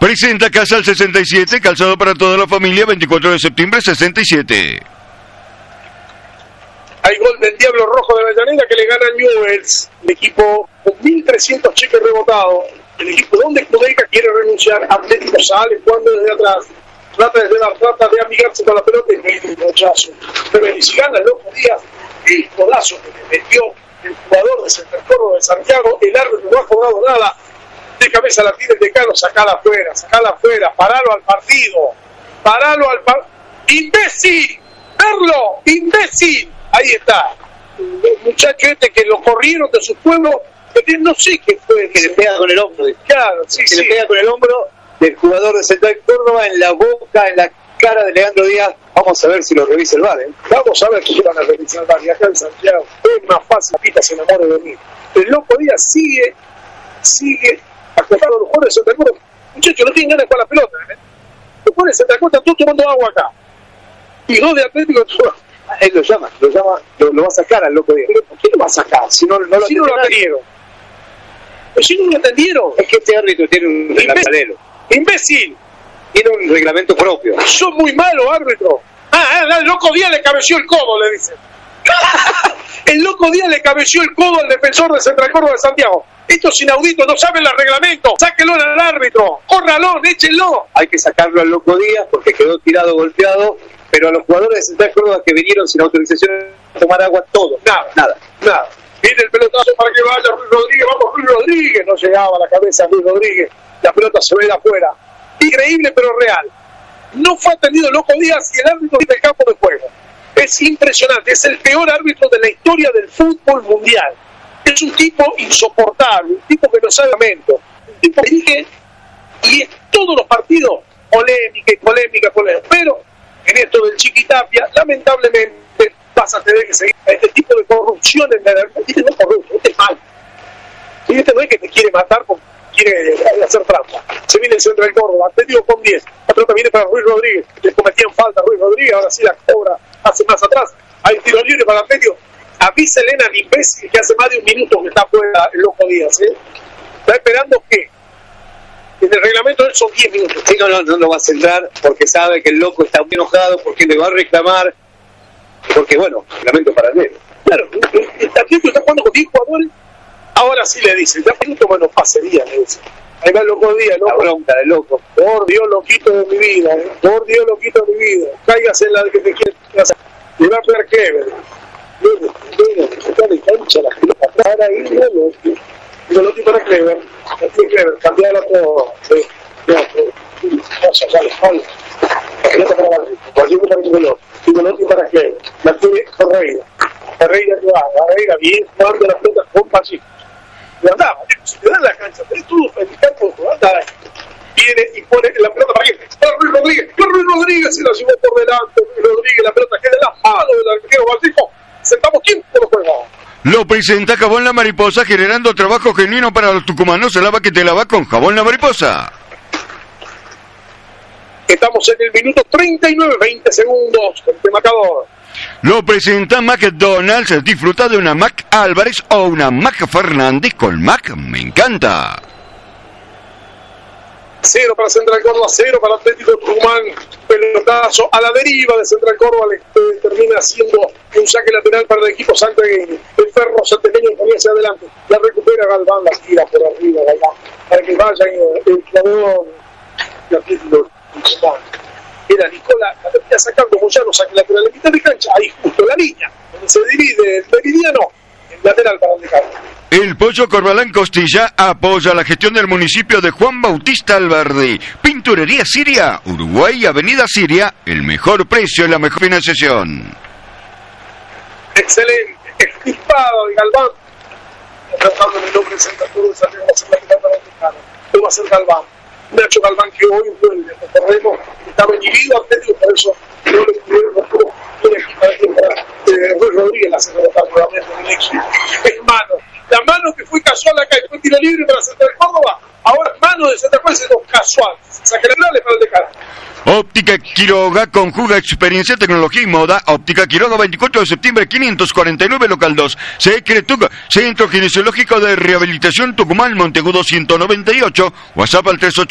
Presenta Casa al 67, calzado para toda la familia, 24 de septiembre, 67. Hay gol del Diablo Rojo de Avellaneda que le gana a Newell's. El equipo con 1.300 cheques rebotados. El equipo donde Escuderica quiere renunciar. Atlético sale jugando desde atrás. Trata de amigarse con la pelota y mete un rechazo. Pero si gana el Loco Díaz, el codazo que le metió el jugador de Central Córdoba de Santiago, el árbitro no ha cobrado nada. De cabeza la tira el decano, sacala afuera, paralo al partido. ¡Imbécil! ¡Verlo! ¡Imbécil! Ahí está. El muchacho que lo corrieron de su pueblo, no sé qué fue. Que le pega con el hombro. Claro, sí. Le pega con el hombro del jugador de Central Córdoba en la boca, en la cara de Leandro Díaz. Vamos a ver si lo revisa el VAR. Vamos a ver si van a revisar el VAR. Y acá en Santiago es más fácil, Pita se enamore de mí. El Loco Díaz sigue acostado a los jugadores de Central Córdoba. Muchachos, no tienen ganas de jugar la pelota. Los jugadores de Central Córdoba están todos tomando agua acá. Y dos de Atlético. Él lo llama, lo va a sacar al Loco Díaz. ¿Pero por qué lo va a sacar? Si no lo atendieron. Pero si no lo atendieron. Es que este árbitro tiene un reglamento. ¡Imbécil! Tiene un reglamento propio. Sos muy malo, árbitro. El Loco Díaz le cabeció el codo, le dicen. El Loco Díaz le cabeció el codo al defensor de Central Córdoba de Santiago. Estos inauditos no saben el reglamento. Sáquenlo al árbitro. Córralo, échenlo. Hay que sacarlo al Loco Díaz porque quedó tirado, golpeado. Pero a los jugadores de Central Córdoba que vinieron sin autorización a tomar agua, todo. Nada. Viene el pelotazo para que vaya Ruiz Rodríguez. Vamos, Ruiz Rodríguez. No llegaba a la cabeza Ruiz Rodríguez. La pelota se ve de afuera. Increíble, pero real. No fue atendido el Loco Díaz y el árbitro del campo de juego. Es impresionante. Es el peor árbitro de la historia del fútbol mundial. Es un tipo insoportable. Un tipo que no sabe lamento. Un tipo que dirige y es todos los partidos polémica. Pero en esto del Chiquitapia, lamentablemente, vas a tener que seguir a este tipo de corrupción en la verdad. Este no es corrupto, este es malo. Y este no es que te quiere matar porque quiere hacer trampa. Se viene el Central Córdoba, Atlético con 10. La pelota viene para Ruiz Rodríguez. Le cometían falta a Ruiz Rodríguez, ahora sí la cobra, hace más atrás. Hay tiro libre para Atlético. Avisa Elena al imbécil que hace más de un minuto que está fuera el Loco Díaz. Está esperando que en el reglamento de él son 10 minutos. Sí, no lo va a centrar porque sabe que el Loco está muy enojado, porque le va a reclamar, porque bueno, reglamento paralelo. Claro, el Atlético está jugando con 10 jugadores. Ahora sí le dice, ya minutos, bueno, pasería, le dice. Ahí va el Loco Díaz, la bronca del Loco. Por Dios, loquito de mi vida, por Dios, loquito de mi vida. Cáigase en la que te quiere hacer. Le va a pegar Clever. Luego, está de cancha la pelota. Ahora ahí, luego, Golotti para Clever. Clever, cambiarlo todo. Vaya, ya, vale. Pelota para Barrio. Barrio para Golotti. Golotti para Clever. La tiene Ferreira. Ferreira que va. Ferreira bien jugando la pelota con Pachico. Le andaba, le dan la cancha. Tenés todo en el campo. Anda. Viene y pone la pelota para quién. Para Ruiz Rodríguez. Ruiz Rodríguez se la llevó por delante. Ruiz Rodríguez, la pelota queda en las manos del arquero Valdijo. Sentamos tiempo de juego. Lo presenta Jabón La Mariposa, generando trabajo genuino para los tucumanos. Se lava que te lava con Jabón La Mariposa. Estamos en el minuto 39, 20 segundos con este marcador. Lo presenta McDonald's. Disfruta de una Mac Álvarez o una Mac Fernández con Mac. Me encanta. 0 para Central Córdoba, 0 para Atlético Tucumán. Pelotazo a la deriva de Central Córdoba, le termina haciendo un saque lateral para el equipo santiagueño. El Ferro santiagueño ponía hacia adelante, la recupera Galván, la tira por arriba Galván, para que vaya el jugador de Atlético Tucumán. Era Nicola, la termina sacando Moyano, saque lateral en mitad de cancha, ahí justo la línea, donde se divide el meridiano, el lateral para el decano. El Pollo Corbalán Costilla apoya la gestión del municipio de Juan Bautista Alberdi. Pinturería Siria, Uruguay, Avenida Siria, el mejor precio y la mejor financiación. Excelente, extirpado de Galván. Tratando el nombre de Santa Cruz de Santiago, va a ser la final para el decano. Hoy va a ser Galván. Nacho Galván que hoy vuelve, recordemos, estaba inhibido Atlético, por eso no le pudieron, no pudo, Ruiz Rodríguez la hace rebotar nuevamente en el equipo. Es mano. La mano que fue casual acá y fue tiro libre para Central Córdoba, ahora mano de Central Córdoba es casual. Saque laterales para el decano. Óptica Quiroga conjuga experiencia, tecnología y moda. Óptica Quiroga, 24 de septiembre, 549, local 2. Secretuc, Centro Kinesiológico de Rehabilitación Tucumán, Monteagudo 198. WhatsApp al 38.